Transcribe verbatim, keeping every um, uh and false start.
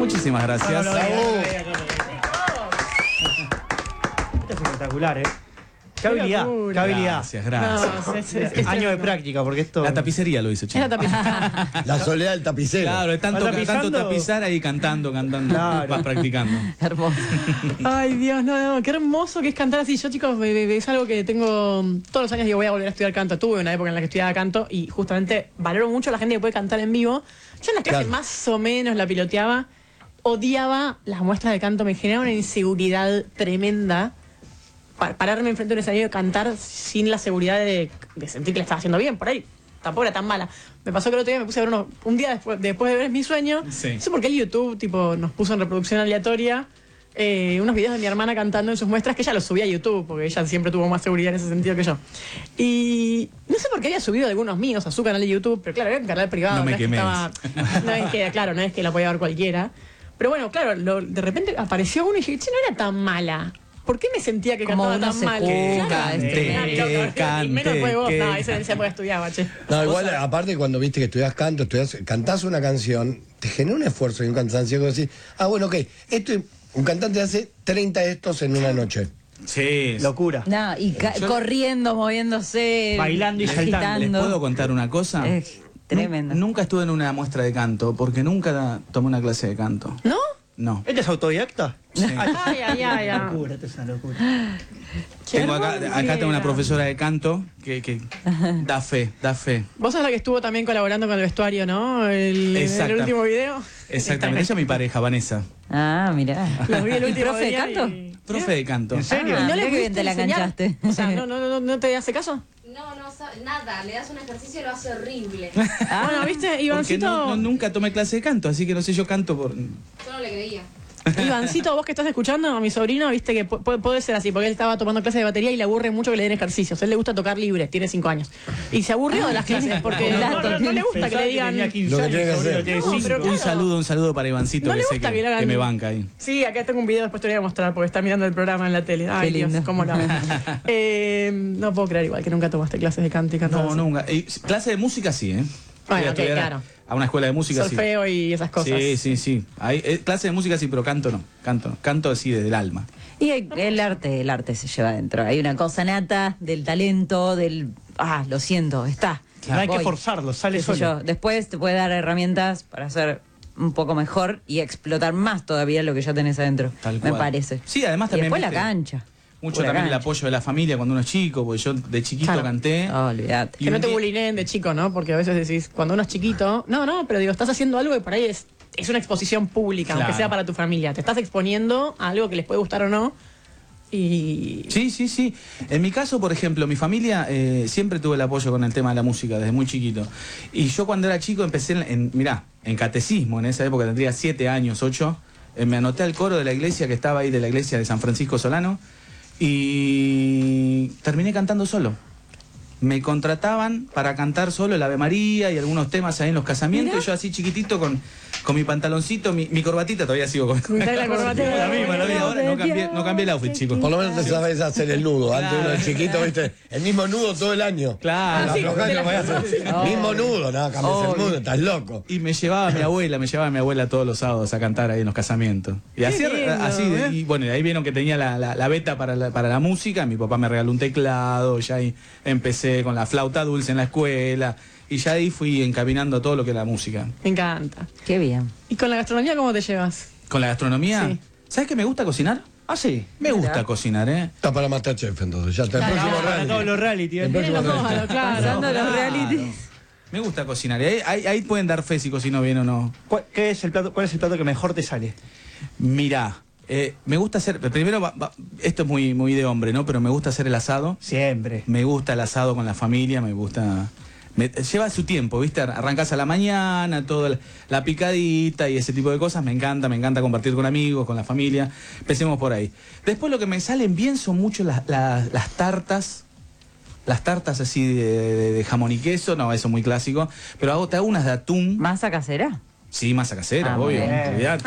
Muchísimas gracias. No, no, no, no, no, no, no, no. Esto es espectacular, ¿eh? Qué habilidad, qué habilidad. Gracias, gracias. No, es, es, es Año de práctica, porque esto... La tapicería lo hizo, Es chico. la tapicería. La soledad del tapicero. Claro, es tanto, ¿Va tapizando? tanto tapizar ahí cantando, cantando. Claro. Vas practicando. Hermoso. Ay, Dios, no, no, qué hermoso que es cantar así. Yo, chicos, me- me- es algo que tengo todos los años, digo, voy a volver a estudiar canto. Tuve una época en la que estudiaba canto y justamente valoro mucho a la gente que puede cantar en vivo. Yo en las clases Claro. más o menos la piloteaba, odiaba las muestras de canto, me generaba una inseguridad tremenda. Pa- Pararme enfrente de un escenario y cantar sin la seguridad de, de sentir que la estaba haciendo bien, por ahí. Tampoco era tan mala. Me pasó que el otro día me puse a ver uno, un día después, después de ver Es mi sueño. Sí. No sé por qué el YouTube tipo, nos puso en reproducción aleatoria eh, unos videos de mi hermana cantando en sus muestras, que ella los subía a YouTube, porque ella siempre tuvo más seguridad en ese sentido que yo. Y no sé por qué había subido algunos míos a su canal de YouTube, pero claro, era un canal privado. No me es que quemes. estaba- no es que, claro, no es que la podía ver cualquiera. Pero bueno, claro, lo- de repente apareció uno y dije, che, no era tan mala. ¿Por qué me sentía que Como cantaba uno tan se mal? juzga, Claro, es sí, tremendo. claro, Que loco, cante, y menos después de vos. que- No, ese esa época estudiaba, che. No, igual, aparte cuando viste que estudias canto, estudias, cantás una canción, te genera un esfuerzo y un cansancio que decís, ah, bueno, ok, esto es- un cantante hace treinta de estos en una noche. Sí. Locura. No, y ca- Yo- corriendo, moviéndose, Bailando y agitando. saltando. ¿Les puedo contar una cosa? Es tremendo. Nu- Nunca estuve en una muestra de canto, porque nunca tomé una clase de canto. ¿No? No. ¿Este es autodidacta? Sí. Ay, ay, ay, ay. Locura, esto es una locura. Qué Tengo acá, hermoso. acá tengo una profesora de canto que, que da fe, da fe. Vos sos la que estuvo también colaborando con el vestuario, ¿no? El, el Exacta. último video. Exactamente. Ella es mi pareja, Vanessa. Ah, mirá. Los vi el ¿Y último profe de día canto? y- Profe de canto. ¿En serio? Ah, ¿Y no mirá le qué bien pudiste te la enseñar? enganchaste. O sea, ¿no, no, no, no te hace caso? No, no sabe nada. Le das un ejercicio y lo hace horrible. Ah, Bueno, ¿viste? Porque Ivancito, no, no- nunca tomé clase de canto, así que no sé, yo canto por... Yo no le creía. Ivancito, vos que estás escuchando a mi sobrino, viste que pu- puede, puede ser así, porque él estaba tomando clases de batería y le aburre mucho que le den ejercicios. A él le gusta tocar libre, tiene cinco años. Y se aburrió de las clases porque Un no, dato. no- no le gusta que Pensaba le digan... tenía quince Lo que años, tiene que sobrino hacer. tiene No, cinco. pero Un claro. saludo, un saludo para Ivancito, No que le sé gusta que, que le hagan- que me banca ahí. Sí, acá tengo un video, después te lo voy a mostrar, porque está mirando el programa en la tele. Ay, Qué Dios, lindo. cómo lo amo. eh, No puedo creer igual que nunca tomaste clases de canto y cantar No, así. nunca. Y clase de música sí, ¿eh? Bueno, Fui a ok, estudiar a- claro. A una escuela de música sí. Solfeo y esas cosas. Sí, sí, sí. Hay, eh, clase de música sí, pero canto no. Canto, canto así desde el alma. Y el, el arte, el arte se lleva adentro. Hay una cosa nata del talento, del ah, lo siento, está. No hay que Voy. forzarlo, sale Qué sé solo. yo. Después te puede dar herramientas para hacer un poco mejor y explotar más todavía lo que ya tenés adentro. Tal me cual. parece. Sí, además Y también, después la viste, cancha. Mucho Después la también el cancha. apoyo de la familia cuando uno es chico, porque yo de chiquito Claro. canté. Oh, olvídate. Y Que no un te día- bulineen de chico, ¿no? Porque a veces decís, cuando uno es chiquito, no, no, pero digo, estás haciendo algo que por ahí es, es una exposición pública, Claro. aunque sea para tu familia. Te estás exponiendo a algo que les puede gustar o no. Y. Sí, sí, sí. En mi caso, por ejemplo, mi familia eh, siempre tuve el apoyo con el tema de la música desde muy chiquito. Y yo cuando era chico empecé en, en mirá, en catecismo, en esa época tendría siete años, ocho. Eh, me anoté al coro de la iglesia que estaba ahí, de la iglesia de San Francisco Solano, y terminé cantando solo. Me contrataban para cantar solo el Ave María y algunos temas ahí en los casamientos. Mirá. Y yo así chiquitito con, con mi pantaloncito, mi, mi corbatita, todavía sigo con Mitad de la corbatita. la misma, la misma. Ahora no cambié, no cambié el outfit, chicos. Por lo menos te sabes hacer el nudo. Antes Claro. uno de chiquito, viste, el mismo nudo todo el año. Claro. La sí, aflojás de y la- lo podés hacer. Mismo nudo, no, cambias Obvio. el nudo, estás loco. Y me llevaba mi abuela, me llevaba mi abuela todos los sábados a cantar ahí en los casamientos. Y así, lindo, así ¿eh? y bueno, de ahí vieron que tenía la, la, la beta para la, para la música. Mi papá me regaló un teclado, ya ahí empecé con la flauta dulce en la escuela. Y ya ahí fui encaminando todo lo que era la música. Me encanta. Qué bien. ¿Y con la gastronomía cómo te llevas? Con la gastronomía, Sí. ¿sabes que me gusta cocinar? Ah, sí. Me gusta cocinar, ¿eh? Está para Masterchef entonces, ya está. El Claro. próximo Para reality. todos los reality. ¿eh? El próximo Miren los reality. dos, claro. Pasando los Claro. realities. Me gusta cocinar. Y ahí, ahí, ahí pueden dar fe si cocino bien o no. ¿Cuál, qué es el plato, ¿Cuál es el plato que mejor te sale? Mirá, eh, me gusta hacer... Primero, va- va- esto es muy, muy de hombre, ¿no? Pero me gusta hacer el asado. Siempre. Me gusta el asado con la familia, me gusta... me- lleva su tiempo, ¿viste? Arrancás a la mañana, toda la, la picadita y ese tipo de cosas. Me encanta, me encanta compartir con amigos, con la familia. Empecemos por ahí. Después lo que me salen bien son mucho las, las, las tartas. Las tartas así de, de- de jamón y queso, no, eso es muy clásico. Pero hago, te hago unas de atún. ¿Masa casera? Sí, masa casera, Ah, muy obvio. bien. olvidate.